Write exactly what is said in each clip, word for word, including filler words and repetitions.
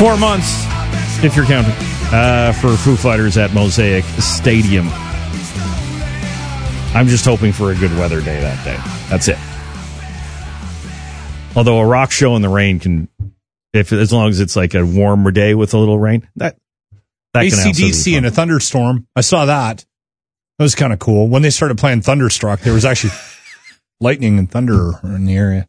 Four months, if you're counting, uh, for Foo Fighters at Mosaic Stadium. I'm just hoping for a good weather day that day. That's it. Although a rock show in the rain can, if as long as it's like a warmer day with a little rain, that that can A C D C in a thunderstorm. I saw that. That was kind of cool. When they started playing Thunderstruck, there was actually lightning and thunder in the area.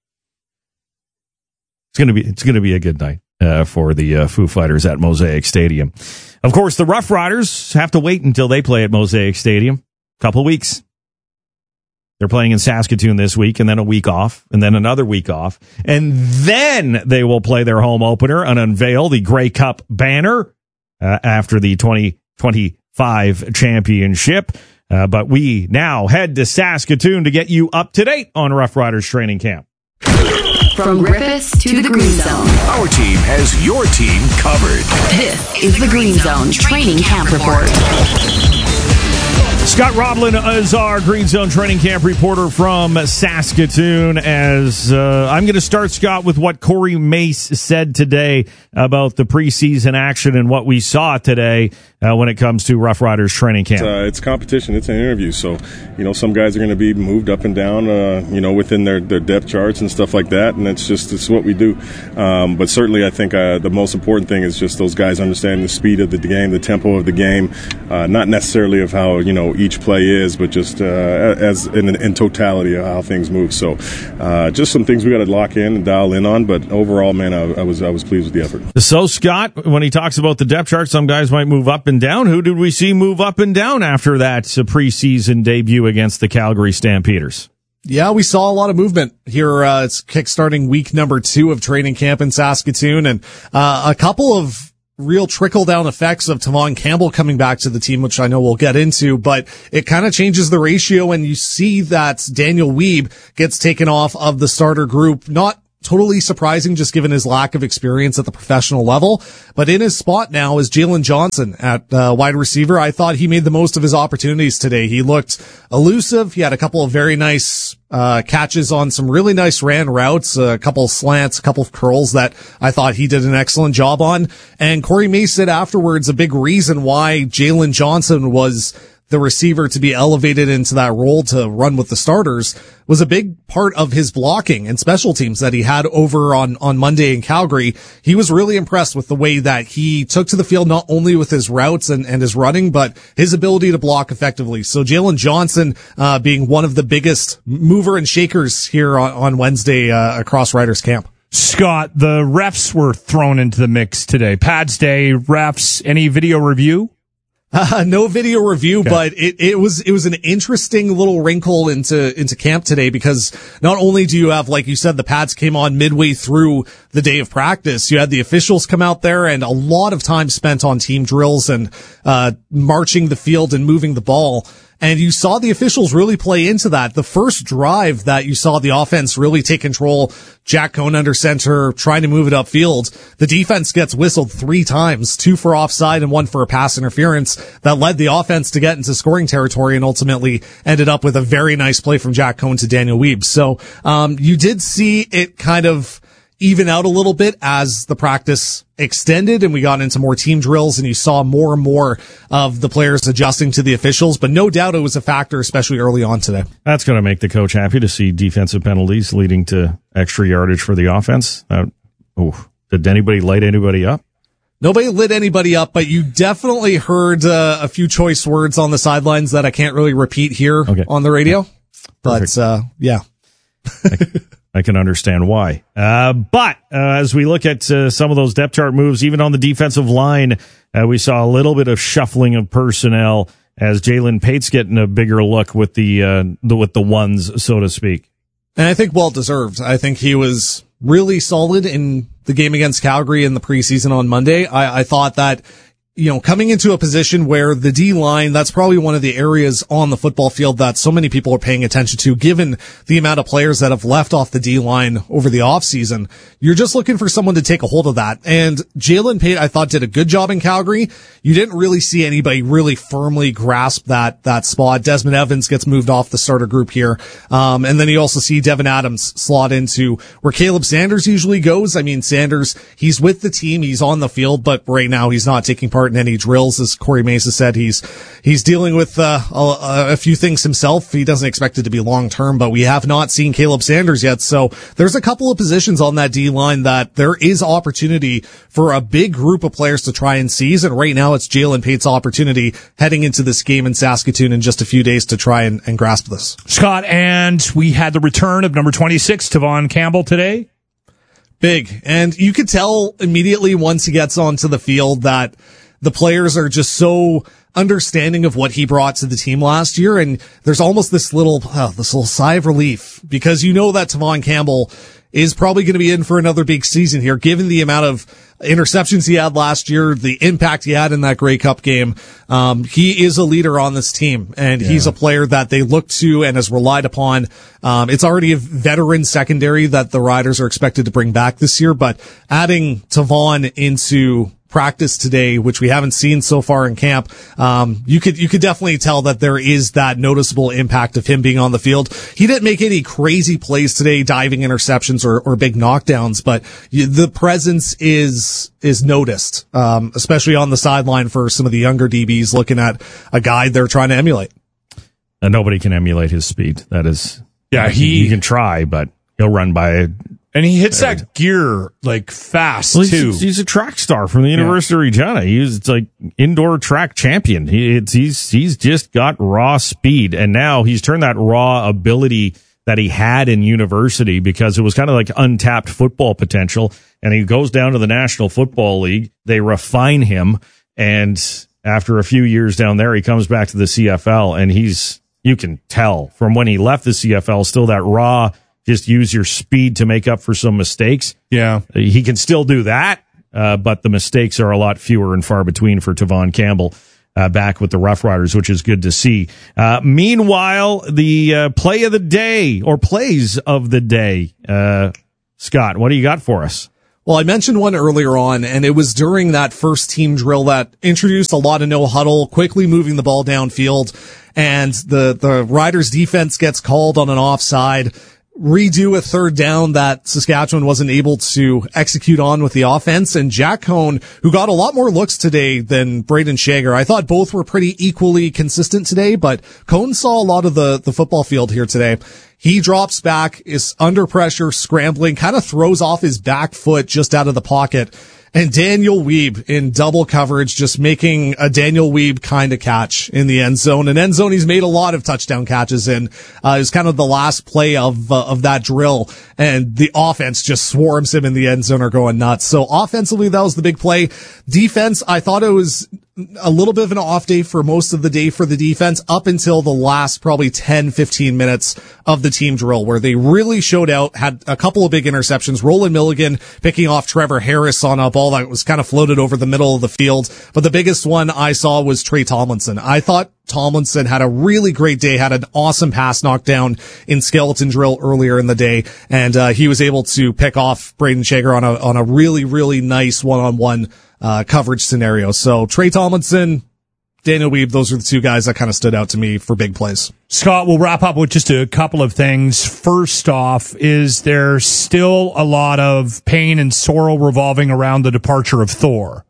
It's gonna be it's gonna be a good night. Uh, for the uh, Foo Fighters at Mosaic Stadium. Of course, the Rough Riders have to wait until they play at Mosaic Stadium. A couple of weeks. They're playing in Saskatoon this week, and then a week off, and then another week off. And then they will play their home opener and unveil the Grey Cup banner uh, after the twenty twenty-five championship. Uh, but we now head to Saskatoon to get you up to date on Rough Riders training camp. From Griffiths to the Green Zone. Our team has your team covered. This is the Green Zone Training Camp Report. Scott Roblin is our Green Zone Training Camp reporter from Saskatoon. As uh, I'm going to start, Scott, with what Corey Mace said today about the preseason action and what we saw today uh, when it comes to Rough Riders training camp. Uh, it's competition. It's an interview. So, you know, some guys are going to be moved up and down, uh, you know, within their, their depth charts and stuff like that. And it's just it's what we do. Um, but certainly I think uh, the most important thing is just those guys understanding the speed of the game, the tempo of the game, uh, not necessarily of how, you know, each play is, but just uh, as in, in totality of how things move. So uh, just some things we got to lock in and dial in on. But overall, man, I, I was I was pleased with the effort. So, Scott, when he talks about the depth chart, some guys might move up and down. Who did we see move up and down after that uh, preseason debut against the Calgary Stampeders? Yeah, we saw a lot of movement here. Uh, it's kickstarting week number two of training camp in Saskatoon, and uh, a couple of real trickle-down effects of Tavon Campbell coming back to the team, which I know we'll get into, but it kind of changes the ratio, and you see that Daniel Wiebe gets taken off of the starter group. Not totally surprising, just given his lack of experience at the professional level. But in his spot now is Jalen Johnson at uh, wide receiver. I thought he made the most of his opportunities today. He looked elusive. He had a couple of very nice uh catches on some really nice ran routes, a couple of slants, a couple of curls that I thought he did an excellent job on. And Corey Mace said afterwards a big reason why Jalen Johnson was the receiver to be elevated into that role to run with the starters was a big part of his blocking and special teams that he had over on, on Monday in Calgary. He was really impressed with the way that he took to the field, not only with his routes and, and his running, but his ability to block effectively. So Jalen Johnson, uh, being one of the biggest mover and shakers here on, on Wednesday, uh, across Riders camp. Scott, the refs were thrown into the mix today. Pads Day, refs, any video review? Uh, no video review, okay. but it, it was, it was an interesting little wrinkle into, into camp today, because not only do you have, like you said, the pads came on midway through the day of practice, you had the officials come out there, and a lot of time spent on team drills and, uh, marching the field and moving the ball. And you saw the officials really play into that. The first drive that you saw the offense really take control, Jack Cohn under center, trying to move it upfield. The defense gets whistled three times, two for offside and one for a pass interference that led the offense to get into scoring territory and ultimately ended up with a very nice play from Jack Cohn to Daniel Wiebe. So, um, you did see it kind of even out a little bit as the practice extended and we got into more team drills, and you saw more and more of the players adjusting to the officials. But no doubt it was a factor, especially early on today. That's going to make the coach happy to see defensive penalties leading to extra yardage for the offense. Uh, oh, did anybody light anybody up? Nobody lit anybody up, but you definitely heard uh, a few choice words on the sidelines that I can't really repeat here okay. on the radio. Perfect. But uh, yeah. I can understand why. Uh, but uh, as we look at uh, some of those depth chart moves, even on the defensive line, uh, we saw a little bit of shuffling of personnel as Jalen Pate's getting a bigger look with the, uh, the with the ones, so to speak. And I think well deserved. I think he was really solid in the game against Calgary in the preseason on Monday. I, I thought that you know, coming into a position where the D-line, that's probably one of the areas on the football field that so many people are paying attention to, given the amount of players that have left off the D-line over the offseason. You're just looking for someone to take a hold of that. And Jalen Pate, I thought, did a good job in Calgary. You didn't really see anybody really firmly grasp that, that spot. Desmond Evans gets moved off the starter group here. Um, and then you also see Devin Adams slot into where Caleb Sanders usually goes. I mean, Sanders, he's with the team, he's on the field, but right now he's not taking part in any drills. As Corey Mesa said, he's he's dealing with uh, a, a few things himself. He doesn't expect it to be long term, but we have not seen Caleb Sanders yet. So there's a couple of positions on that D line that there is opportunity for a big group of players to try and seize. And right now it's Jalen Pate's opportunity heading into this game in Saskatoon in just a few days to try and, and grasp this. Scott, and we had the return of number twenty-six, Tavon Campbell, today. Big. And you could tell immediately once he gets onto the field that the players are just so understanding of what he brought to the team last year. And there's almost this little, uh, this little sigh of relief because you know that Tavon Campbell is probably going to be in for another big season here, given the amount of interceptions he had last year, the impact he had in that Grey Cup game. Um, he is a leader on this team, and yeah. he's a player that they look to and has relied upon. Um, it's already a veteran secondary that the Riders are expected to bring back this year, but adding Tavon into practice today, which we haven't seen so far in camp, um, you could you could definitely tell that there is that noticeable impact of him being on the field. He didn't make any crazy plays today, diving interceptions or, or big knockdowns, but the presence is is noticed, um, especially on the sideline for some of the younger D Bs looking at a guy they're trying to emulate. And nobody can emulate his speed. That is, yeah, he, he can try, but he'll run by. And he hits that gear like fast well, he's, too. He's a track star from the University yeah. of Regina. He's it's like indoor track champion. He, it's, he's he's just got raw speed, and now he's turned that raw ability that he had in university because it was kind of like untapped football potential. And he goes down to the National Football League. They refine him, and after a few years down there, he comes back to the C F L, and he's you can tell from when he left the C F L still that raw. Just use your speed to make up for some mistakes. Yeah. He can still do that, uh, but the mistakes are a lot fewer and far between for Tavon Campbell uh, back with the Rough Riders, which is good to see. Uh, meanwhile, the uh, play of the day, or plays of the day. Uh, Scott, what do you got for us? Well, I mentioned one earlier on, and it was during that first team drill that introduced a lot of no huddle, quickly moving the ball downfield, and the, the Riders defense gets called on an offside. Redo a third down that Saskatchewan wasn't able to execute on with the offense. And Jack Cohn, who got a lot more looks today than Braden Shager, I thought both were pretty equally consistent today, but Cohn saw a lot of the, the football field here today. He drops back, is under pressure, scrambling, kind of throws off his back foot just out of the pocket. And Daniel Weeb in double coverage, just making a Daniel Weeb kind of catch in the end zone. An end zone he's made a lot of touchdown catches in. Uh, it was kind of the last play of uh, of that drill, and the offense just swarms him in the end zone, are going nuts. So offensively, that was the big play. Defense, I thought it was a little bit of an off day for most of the day for the defense up until the last probably ten, fifteen minutes of the team drill, where they really showed out, had a couple of big interceptions. Roland Milligan picking off Trevor Harris on a ball that was kind of floated over the middle of the field. But the biggest one I saw was Trey Tomlinson. I thought Tomlinson had a really great day, had an awesome pass knockdown in skeleton drill earlier in the day, and uh, he was able to pick off Braden Shager on a on a really, really nice one-on-one uh coverage scenario. So Trey Tomlinson, Daniel Weeb, those are the two guys that kind of stood out to me for big plays. Scott, we'll wrap up with just a couple of things. First off, is there still a lot of pain and sorrow revolving around the departure of Thor?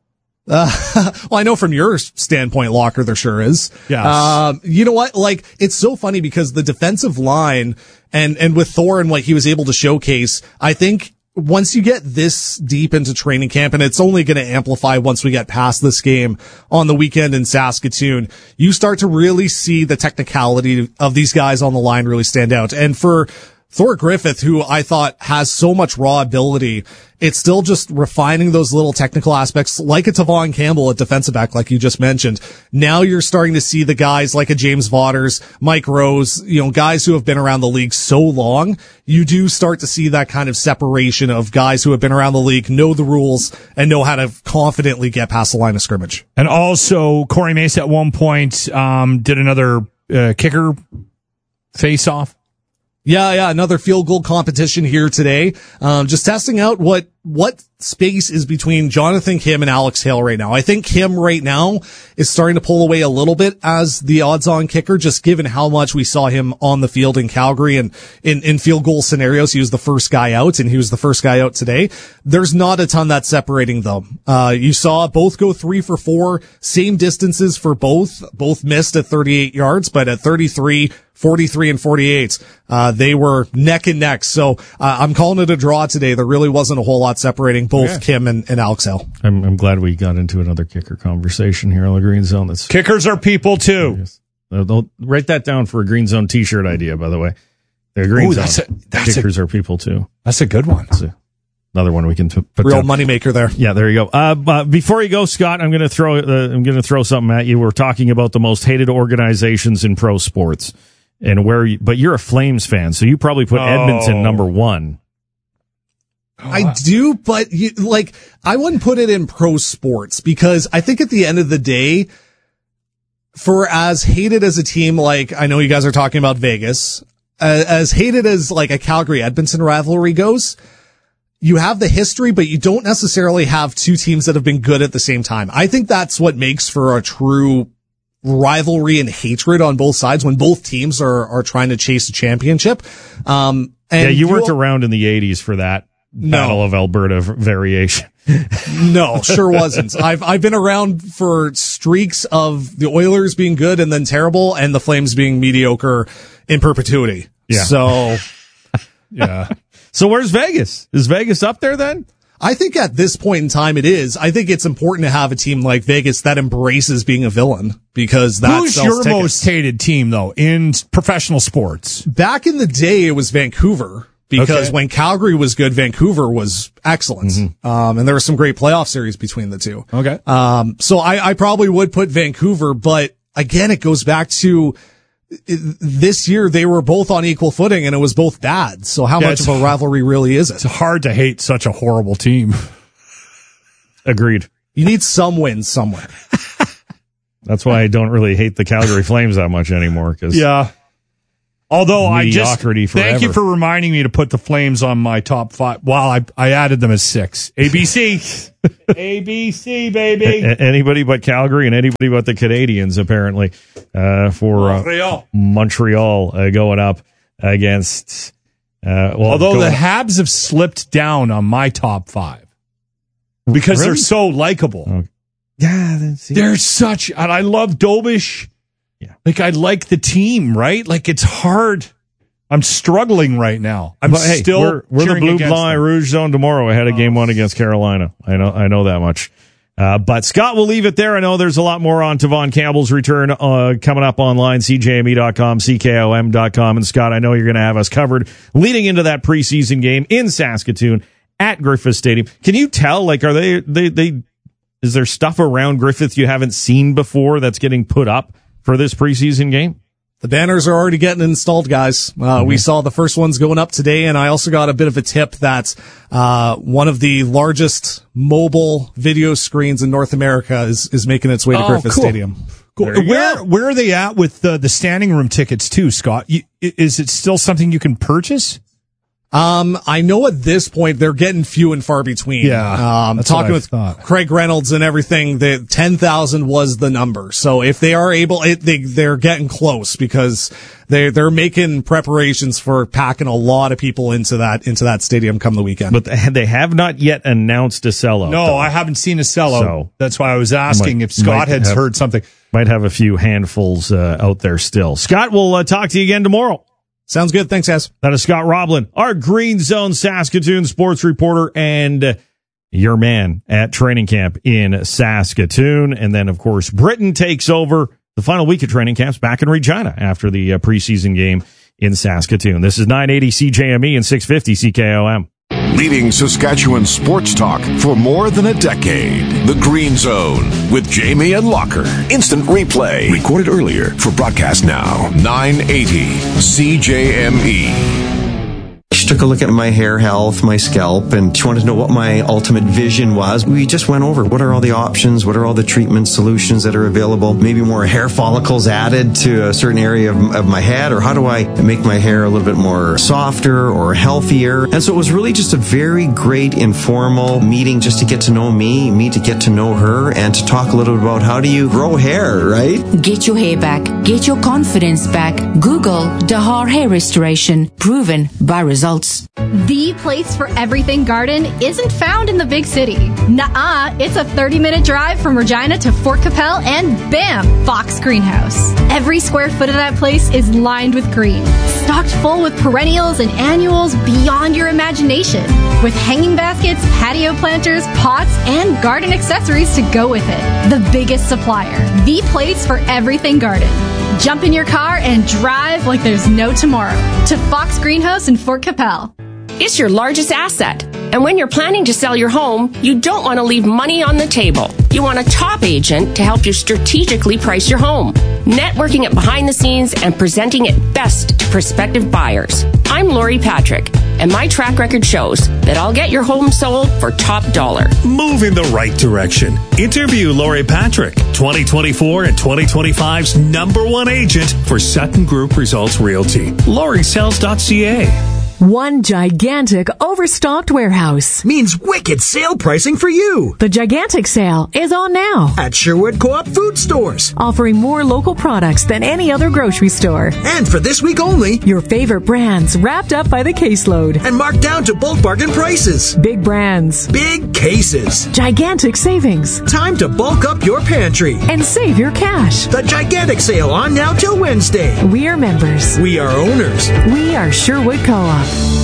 Uh, well, I know from your standpoint, Locker, there sure is. Yes. Um, you know what? Like, it's so funny because the defensive line and, and with Thor and what he was able to showcase, I think once you get this deep into training camp, and it's only going to amplify once we get past this game on the weekend in Saskatoon, you start to really see the technicality of these guys on the line really stand out. And for, Thor Griffith, who I thought has so much raw ability, it's still just refining those little technical aspects, like a Tavon Campbell at defensive back, like you just mentioned. Now you're starting to see the guys like a James Vaughters, Mike Rose, you know, guys who have been around the league so long. You do start to see that kind of separation of guys who have been around the league, know the rules, and know how to confidently get past the line of scrimmage. And also, Corey Mace at one point um, did another uh, kicker face-off. Yeah, yeah, another field goal competition here today. Um, just testing out what, what space is between Jonathan Kim and Alex Hale right now. I think Kim right now is starting to pull away a little bit as the odds-on kicker, just given how much we saw him on the field in Calgary and in, in field goal scenarios. He was the first guy out, and he was the first guy out today. There's not a ton that's separating them. Uh, you saw both go three for four, same distances for both. Both missed at thirty-eight yards, but at thirty-three, forty-three and forty-eight, uh, they were neck and neck. So, uh, I'm calling it a draw today. There really wasn't a whole lot separating both okay. Kim and, and Alex Hale. I'm, I'm glad we got into another kicker conversation here on the Green Zone. That's Kickers are people too. Yes. They'll, they'll write that down for a Green Zone t-shirt idea, by the way. They're Green Ooh, Zone. that's a, that's Kickers a, are people too. That's a good one. That's a, another one we can t- put Real down. moneymaker there. Yeah, there you go. Uh, but before you go, Scott, I'm going to throw uh, I'm going to throw something at you. We're talking about the most hated organizations in pro sports, and where. You, but you're a Flames fan, so you probably put Oh. Edmonton number one. I do, but you, like, I wouldn't put it in pro sports because I think at the end of the day, for as hated as a team, like, I know you guys are talking about Vegas, uh, as hated as like a Calgary Edmonton rivalry goes, you have the history, but you don't necessarily have two teams that have been good at the same time. I think that's what makes for a true rivalry and hatred on both sides when both teams are, are trying to chase a championship. Um, and Yeah, you weren't you'll- around in the eighties for that No. Battle of Alberta v- variation. No, sure wasn't. I've I've been around for streaks of the Oilers being good and then terrible, and the Flames being mediocre in perpetuity. Yeah. So Yeah. So where's Vegas? Is Vegas up there then? I think at this point in time it is. I think it's important to have a team like Vegas that embraces being a villain because that Who's sells your tickets. most hated team though in professional sports? Back in the day, it was Vancouver. Because Okay. when Calgary was good, Vancouver was excellent. Mm-hmm. Um, and there were some great playoff series between the two. Okay. Um, so I, I probably would put Vancouver, but again, it goes back to i- this year they were both on equal footing and it was both bad. So how Yeah, much of it's- a rivalry really is It's it? hard to hate such a horrible team. Agreed. You need some wins somewhere. That's why I don't really hate the Calgary Flames that much anymore. Cause Yeah. Although I just Mediocrity thank you forever. for reminding me to put the Flames on my top five. Well, I I added them as six. A B C, A B C, baby. a- anybody but Calgary and anybody but the Canadians apparently uh, for uh, Montreal. Montreal uh, going up against. Uh, well, Although going- the Habs have slipped down on my top five because they're Really? so likable. Okay. yeah, that's- They're such, and I love Dobish. Yeah. Like I like the team, right? Like it's hard. I'm struggling right now. I'm But, hey, still we're, we're the cheering Blue against Blanc them. Rouge zone tomorrow. I had a game Oh. one against Carolina. I know, I know that much. Uh, but Scott, we'll leave it there. I know there's a lot more on Tavon Campbell's return uh, coming up online, C J M E dot com, C K O M dot com. And Scott, I know you're going to have us covered leading into that preseason game in Saskatoon at Griffith Stadium. Can you tell, like, are they, they, they, is there stuff around Griffith you haven't seen before that's getting put up for this preseason game? The banners are already getting installed, guys. Uh, we saw the first ones going up today, and I also got a bit of a tip that uh, one of the largest mobile video screens in North America is, is making its way to Oh, Griffith cool. Stadium. Cool. There you Where go. where are they at with the, the standing room tickets too, Scott? You, i- is it still something you can purchase? Um, I know at this point they're getting few and far between. Yeah, Um, that's what talking I with thought. Craig Reynolds and everything, the ten thousand was the number. So if they are able, it, they, they're getting close because they, they're making preparations for packing a lot of people into that, into that stadium come the weekend. But they they have not yet announced a sellout. No, though. I haven't seen a sellout. So- That's why I was asking Might- if Scott might had have- heard something. Might have a few handfuls uh, out there still. Scott, we'll uh, talk to you again tomorrow. Sounds good. Thanks, guys. That is Scott Roblin, our Green Zone Saskatoon sports reporter and uh, your man at training camp in Saskatoon. And then, of course, Britain takes over the final week of training camps back in Regina after the uh, preseason game in Saskatoon. This is nine eighty C J M E and six fifty C K O M. Leading Saskatchewan sports talk for more than a decade. The Green Zone with Jamie and Locker. Instant replay. Recorded earlier for broadcast now. nine eighty C J M E. She took a look at my hair health, my scalp, and she wanted to know what my ultimate vision was. We just went over what are all the options, what are all the treatment solutions that are available, maybe more hair follicles added to a certain area of, of my head, or how do I make my hair a little bit more softer or healthier. And so it was really just a very great informal meeting just to get to know me, me to get to know her, and to talk a little bit about how do you grow hair, right? Get your hair back. Get your confidence back. Google Dahar Hair Restoration. Proven by results. The place for everything garden isn't found in the big city. Nuh-uh, it's a thirty-minute drive from Regina to Fort Capel, and bam, Fox Greenhouse. Every square foot of that place is lined with green, stocked full with perennials and annuals beyond your imagination, with hanging baskets, patio planters, pots, and garden accessories to go with it. The biggest supplier. The place for everything garden. Jump in your car and drive like there's no tomorrow to Fox Greenhouse in Fort Capel. It's your largest asset. And when you're planning to sell your home, you don't want to leave money on the table. You want a top agent to help you strategically price your home, networking it behind the scenes and presenting it best to prospective buyers. I'm Lori Patrick, and my track record shows that I'll get your home sold for top dollar. Move in the right direction. Interview Lori Patrick, twenty twenty-four and twenty twenty-five's number one agent for Sutton Group Results Realty. Lori Sells dot C A. One gigantic overstocked warehouse means wicked sale pricing for you. The gigantic sale is on now at Sherwood Co-op Food Stores, offering more local products than any other grocery store. And for this week only, your favorite brands wrapped up by the caseload and marked down to bulk bargain prices. Big brands, big cases, gigantic savings. Time to bulk up your pantry and save your cash. The gigantic sale on now till Wednesday. We are members. We are owners. We are Sherwood Co-op.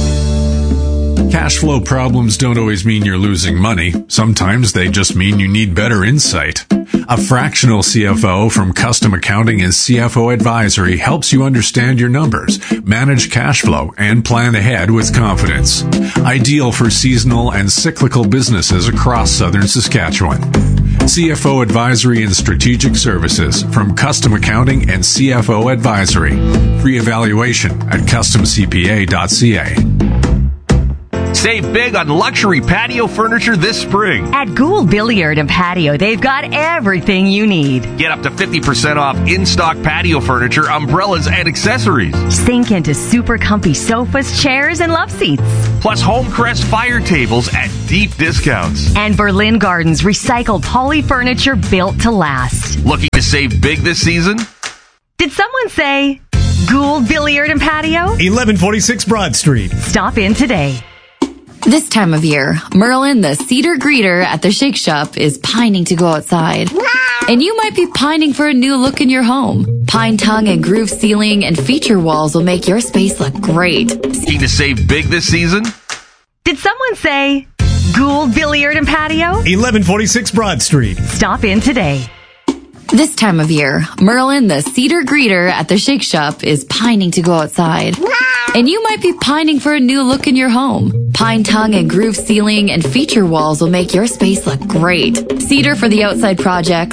Cash flow problems don't always mean you're losing money. Sometimes they just mean you need better insight. A fractional C F O from Custom Accounting and C F O Advisory helps you understand your numbers, manage cash flow, and plan ahead with confidence. Ideal for seasonal and cyclical businesses across southern Saskatchewan. C F O Advisory and Strategic Services from Custom Accounting and C F O Advisory. Free evaluation at custom c p a dot c a. Save big on luxury patio furniture this spring. At Gould Billiard and Patio, they've got everything you need. Get up to fifty percent off in-stock patio furniture, umbrellas, and accessories. Sink into super comfy sofas, chairs, and love seats. Plus Homecrest fire tables at deep discounts. And Berlin Gardens recycled poly furniture built to last. Looking to save big this season? Did someone say Gould Billiard and Patio? eleven forty-six Broad Street. Stop in today. This time of year, Merlin, the cedar greeter at the Shake Shop, is pining to go outside. And you might be pining for a new look in your home. Pine tongue and groove ceiling and feature walls will make your space look great. Looking to save big this season? Did someone say Gould Billiard and Patio? eleven forty-six Broad Street. Stop in today. This time of year, Merlin, the cedar greeter at the Shake Shop, is pining to go outside. And you might be pining for a new look in your home. Pine tongue and groove ceiling and feature walls will make your space look great. Cedar for the outside projects,